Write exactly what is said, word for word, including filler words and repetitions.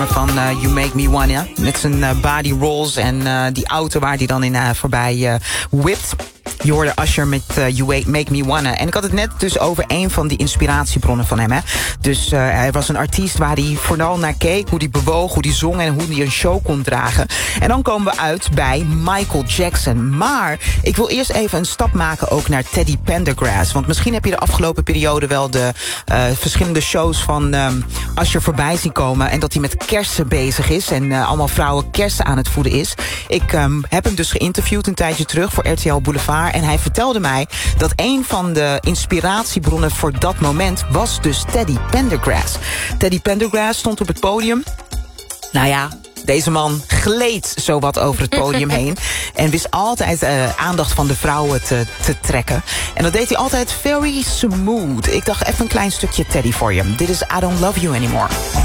van uh, You Make Me Wanna. Met zijn uh, body rolls en uh, die auto waar hij dan in uh, voorbij uh, whipt. Je hoorde Usher met uh, You Make Me Wanna. En ik had het net dus over een van die inspiratiebronnen van hem. Hè. Dus uh, hij was een artiest waar hij vooral naar keek. Hoe hij bewoog, hoe hij zong en hoe hij een show kon dragen. En dan komen we uit bij Michael Jackson. Maar ik wil eerst even een stap maken ook naar Teddy Pendergrass. Want misschien heb je de afgelopen periode wel de uh, verschillende shows van um, Usher voorbij zien komen. En dat hij met kersen bezig is. En uh, allemaal vrouwen kersen aan het voeden is. Ik um, heb hem dus geïnterviewd een tijdje terug voor R T L Boulevard. En hij vertelde mij dat een van de inspiratiebronnen voor dat moment was dus Teddy Pendergrass. Teddy Pendergrass stond op het podium. Nou ja, deze man gleed zowat over het podium heen. En wist altijd uh, aandacht van de vrouwen te, te trekken. En dat deed hij altijd very smooth. Ik dacht even een klein stukje Teddy voor je. Dit is I Don't Love You Anymore.